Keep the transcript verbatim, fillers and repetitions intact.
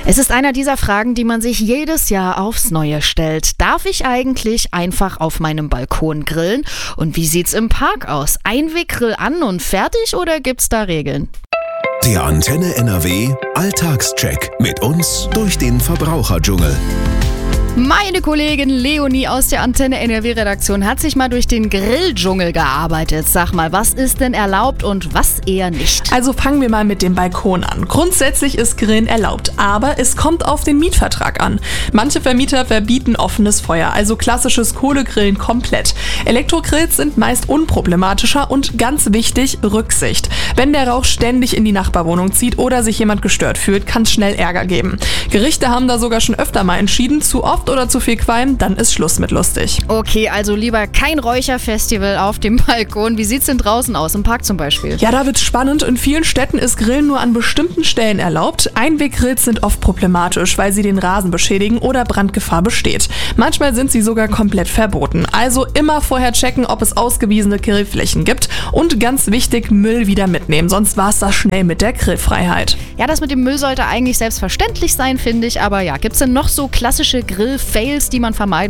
Es ist einer dieser Fragen, die man sich jedes Jahr aufs Neue stellt. Darf ich eigentlich einfach auf meinem Balkon grillen? Und wie sieht's im Park aus? Einweggrill an und fertig oder gibt's da Regeln? Der Antenne N R W Alltagscheck mit uns durch den Verbraucherdschungel. Meine Kollegin Leonie aus der Antenne N R W-Redaktion hat sich mal durch den Grilldschungel gearbeitet. Sag mal, was ist denn erlaubt und was eher nicht? Also fangen wir mal mit dem Balkon an. Grundsätzlich ist Grillen erlaubt, aber es kommt auf den Mietvertrag an. Manche Vermieter verbieten offenes Feuer, also klassisches Kohlegrillen komplett. Elektrogrills sind meist unproblematischer und ganz wichtig, Rücksicht. Wenn der Rauch ständig in die Nachbarwohnung zieht oder sich jemand gestört fühlt, kann es schnell Ärger geben. Gerichte haben da sogar schon öfter mal entschieden, zu oft oder zu viel Qualm, dann ist Schluss mit lustig. Okay, also lieber kein Räucherfestival auf dem Balkon. Wie sieht's denn draußen aus, im Park zum Beispiel? Ja, da wird's spannend. In vielen Städten ist Grillen nur an bestimmten Stellen erlaubt. Einweggrills sind oft problematisch, weil sie den Rasen beschädigen oder Brandgefahr besteht. Manchmal sind sie sogar komplett verboten. Also immer vorher checken, ob es ausgewiesene Grillflächen gibt. Und ganz wichtig, Müll wieder mitnehmen, sonst war's das schnell mit der Grillfreiheit. Ja, das mit dem Müll sollte eigentlich selbstverständlich sein, finde ich. Aber ja, gibt's denn noch so klassische Grill-Fails, die man vermeiden